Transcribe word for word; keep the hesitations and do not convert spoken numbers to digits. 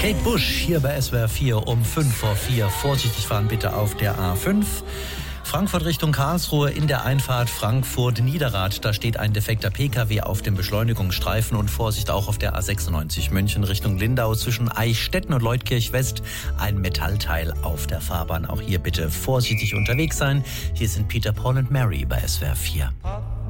Kate Bush hier bei S W R vier um fünf vor vier. Vorsichtig fahren bitte auf der A fünf. Frankfurt Richtung Karlsruhe in der Einfahrt Frankfurt-Niederrad. Da steht ein defekter P K W auf dem Beschleunigungsstreifen und Vorsicht auch auf der A sechsundneunzig München Richtung Lindau zwischen Eichstätten und Leutkirch West. Ein Metallteil auf der Fahrbahn. Auch hier bitte vorsichtig unterwegs sein. Hier sind Peter, Paul und Mary bei S W R vier.